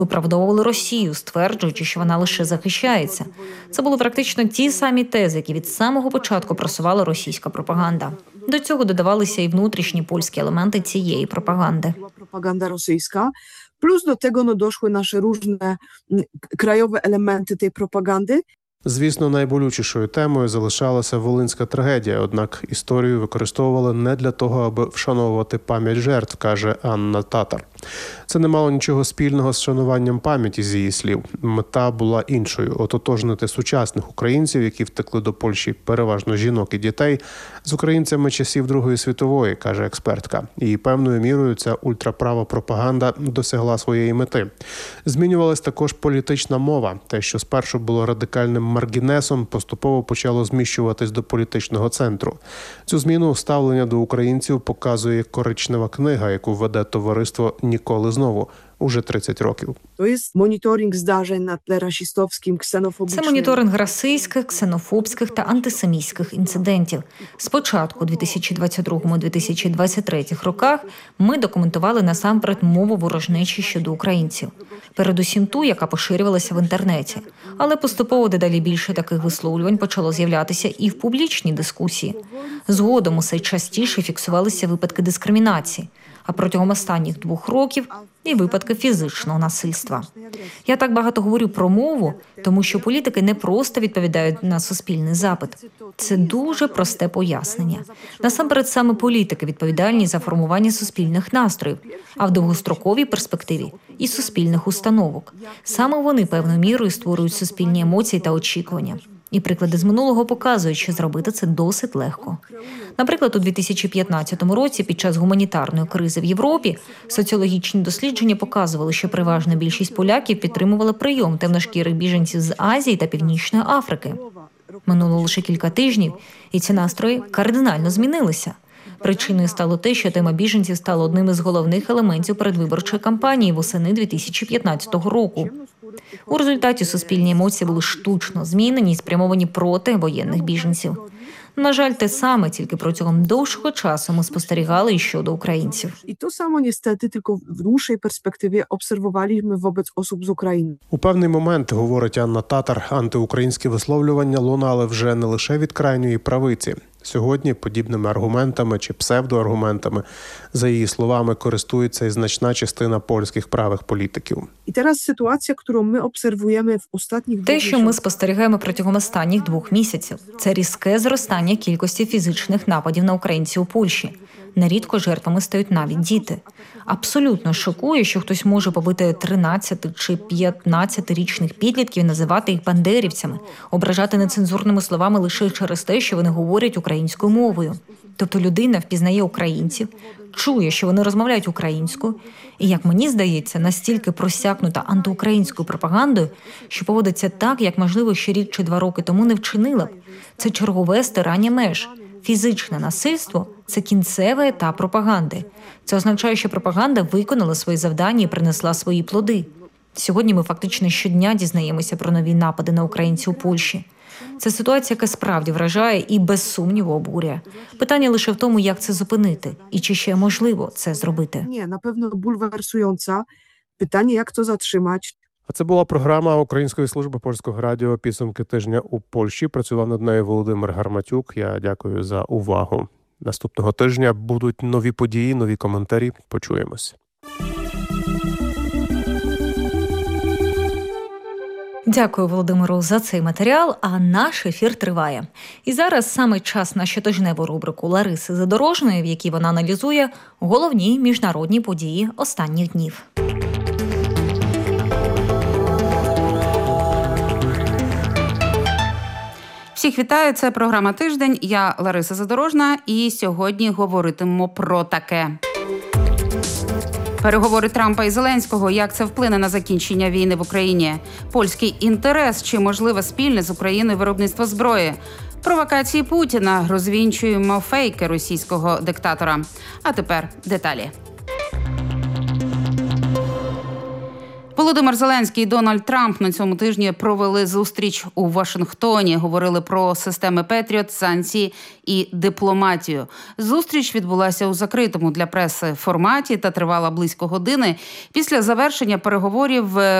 виправдовували Росію, стверджуючи, що вона лише захищається. Це були практично ті самі тези, які від самого початку просувала російська пропаганда. До цього додавалися і внутрішні польські елементи цієї пропаганди. Пропаганда російська. Плюс до того дійшли наші різні краєві елементи тієї пропаганди. Звісно, найболючішою темою залишалася Волинська трагедія, однак історію використовували не для того, аби вшановувати пам'ять жертв, каже Анна Татар. Це не мало нічого спільного з шануванням пам'яті, з її слів. Мета була іншою – ототожнити сучасних українців, які втекли до Польщі, переважно жінок і дітей, з українцями часів Другої світової, каже експертка. І певною мірою ця ультраправа пропаганда досягла своєї мети. Змінювалась також політична мова. Те, що спершу було радикальним маргінесом, поступово почало зміщуватись до політичного центру. Цю зміну ставлення до українців показує коричнева книга, яку веде товариство «Ніколи знову» уже 30 років. То є моніторинг здарень на тлі расистовським, ксенофобічним. Це моніторинг расистських, ксенофобських та антисемітських інцидентів. Спочатку, у 2022-2023 роках, ми документували насамперед мову ворожнечі щодо українців. Передусім ту, яка поширювалася в інтернеті. Але поступово дедалі більше таких висловлювань почало з'являтися і в публічній дискусії. Згодом усе частіше фіксувалися випадки дискримінації. А протягом останніх 2 років і випадки фізичного насильства. Я так багато говорю про мову, тому що політики не просто відповідають на суспільний запит. Це дуже просте пояснення. Насамперед саме політики відповідальні за формування суспільних настроїв, а в довгостроковій перспективі – і суспільних установок. Саме вони певною мірою створюють суспільні емоції та очікування. І приклади з минулого показують, що зробити це досить легко. Наприклад, у 2015 році під час гуманітарної кризи в Європі соціологічні дослідження показували, що переважна більшість поляків підтримувала прийом темношкірих біженців з Азії та Північної Африки. Минуло лише кілька тижнів, і ці настрої кардинально змінилися. Причиною стало те, що тема біженців стала одним із головних елементів передвиборчої кампанії восени 2015 року. У результаті суспільні емоції були штучно змінені і спрямовані проти воєнних біженців. На жаль, те саме, тільки протягом довшого часу ми спостерігали і щодо українців. І то само, niestety, тільки в dłuższej перспективі obserwowaliśmy wobec osób з України. У певний момент, говорить Анна Татар, антиукраїнські висловлювання лунали вже не лише від крайньої правиці. Сьогодні подібними аргументами чи псевдоаргументами, за її словами, користується і значна частина польських правих політиків. І зараз ситуація, яку ми обсервуємо в останніх Те, що ми спостерігаємо протягом останніх 2 місяців, це різке зростання кількості фізичних нападів на українців у Польщі. Нерідко жертвами стають навіть діти. Абсолютно шокує, що хтось може побити 13 чи 15-річних підлітків і називати їх бандерівцями, ображати нецензурними словами лише через те, що вони говорять українською мовою. Тобто людина впізнає українців, чує, що вони розмовляють українською, і, як мені здається, настільки просякнута антиукраїнською пропагандою, що поводиться так, як, можливо, ще рік чи 2 роки тому не вчинила б. Це чергове стирання меж. Фізичне насильство – це кінцевий етап пропаганди. Це означає, що пропаганда виконала свої завдання і принесла свої плоди. Сьогодні ми фактично щодня дізнаємося про нові напади на українців у Польщі. Це ситуація, яка справді вражає і без сумніву обурює. Питання лише в тому, як це зупинити і чи ще можливо це зробити. Ні, напевно, бульверсуюча. Питання, як це затримати. А це була програма Української служби польського радіо «Підсумки тижня у Польщі». Працював над нею Володимир Гарматюк. Я дякую за увагу. Наступного тижня будуть нові події, нові коментарі. Почуємось. Дякую Володимиру за цей матеріал, а наш ефір триває. І зараз саме час на щотижневу рубрику Лариси Задорожної, в якій вона аналізує головні міжнародні події останніх днів. Всіх вітаю, це програма «Тиждень». Я Лариса Задорожна і сьогодні говоритимемо про таке. Переговори Трампа і Зеленського, як це вплине на закінчення війни в Україні. Польський інтерес чи можливе спільне з Україною виробництво зброї. Провокації Путіна, розвінчуємо фейки російського диктатора. А тепер деталі. Володимир Зеленський і Дональд Трамп на цьому тижні провели зустріч у Вашингтоні. Говорили про системи Петріот, санкції і дипломатію. Зустріч відбулася у закритому для преси форматі та тривала близько години. Після завершення переговорів